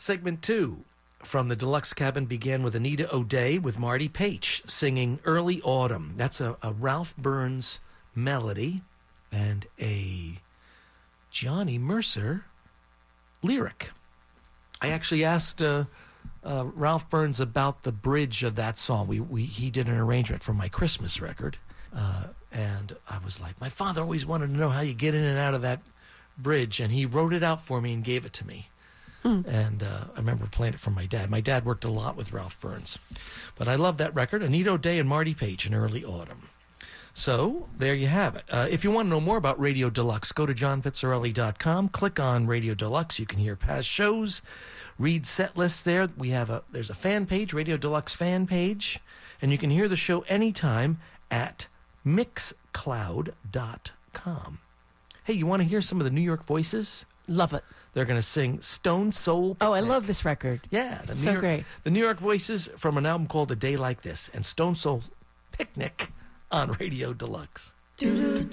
Segment 2 from the Deluxe Cabin began with Anita O'Day with Marty Page singing Early Autumn. That's a Ralph Burns melody and a Johnny Mercer lyric. I actually asked Ralph Burns about the bridge of that song. He did an arrangement for my Christmas record, and I was like, my father always wanted to know how you get in and out of that bridge, and he wrote it out for me and gave it to me. And I remember playing it for my dad. My dad worked a lot with Ralph Burns. But I love that record, Anita O'Day and Marty Page in Early Autumn. So there you have it. If you want to know more about Radio Deluxe, go to johnpizzarelli.com. Click on Radio Deluxe. You can hear past shows, read set lists there. There's a fan page, Radio Deluxe fan page, and you can hear the show anytime at mixcloud.com. Hey, you want to hear some of the New York voices? Love it. They're going to sing Stone Soul Picnic. Oh, I love this record. Yeah. It's so great. The New York Voices from an album called A Day Like This and Stone Soul Picnic on Radio Deluxe. Do do